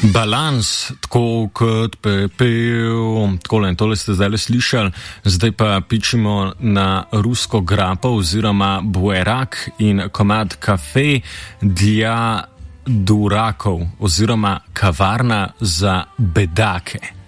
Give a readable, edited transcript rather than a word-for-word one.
Balans, tako kot pepel, takole in tole ste zdaj slišali, zdaj pa pičimo na rusko grapo oziroma buerak in komad kafe dia durakov oziroma kavarna za bedake.